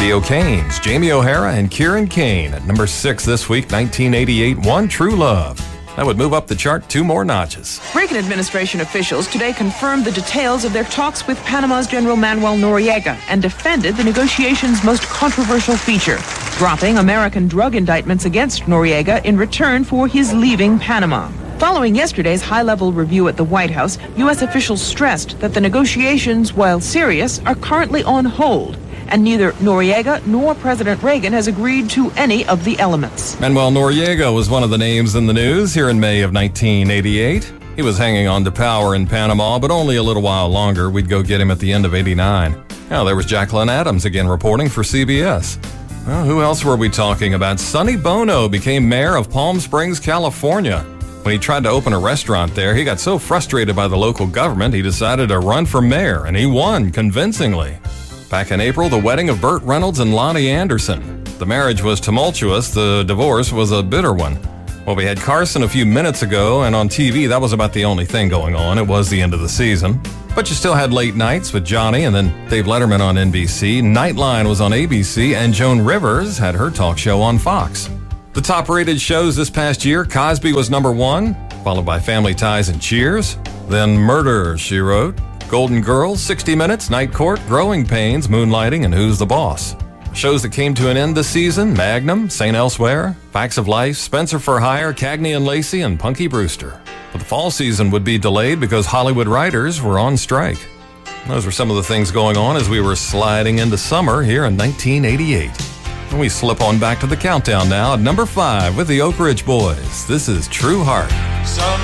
The O'Kanes, Jamie O'Hara and Kieran Kane at number 6 this week, 1988, One True Love. That would move up the chart 2 more notches. Reagan administration officials today confirmed the details of their talks with Panama's General Manuel Noriega and defended the negotiations' most controversial feature, dropping American drug indictments against Noriega in return for his leaving Panama. Following yesterday's high-level review at the White House, U.S. officials stressed that the negotiations, while serious, are currently on hold, and neither Noriega nor President Reagan has agreed to any of the elements. Manuel Noriega was one of the names in the news here in May of 1988. He was hanging on to power in Panama, but only a little while longer. We'd go get him at the end of 89. Now, there was Jacqueline Adams again reporting for CBS. Well, who else were we talking about? Sonny Bono became mayor of Palm Springs, California. When he tried to open a restaurant there, he got so frustrated by the local government, he decided to run for mayor, and he won convincingly. Back in April, the wedding of Burt Reynolds and Lonnie Anderson. The marriage was tumultuous, the divorce was a bitter one. Well, we had Carson a few minutes ago, and on TV, that was about the only thing going on. It was the end of the season. But you still had late nights with Johnny and then Dave Letterman on NBC. Nightline was on ABC, and Joan Rivers had her talk show on Fox. The top-rated shows this past year, Cosby was number 1, followed by Family Ties and Cheers. Then Murder, She Wrote, Golden Girls, 60 Minutes, Night Court, Growing Pains, Moonlighting, and Who's the Boss. Shows that came to an end this season, Magnum, St. Elsewhere, Facts of Life, Spencer for Hire, Cagney and Lacey, and Punky Brewster. But the fall season would be delayed because Hollywood writers were on strike. Those were some of the things going on as we were sliding into summer here in 1988. And we slip on back to the countdown now at number 5 with the Oak Ridge Boys. This is True Heart.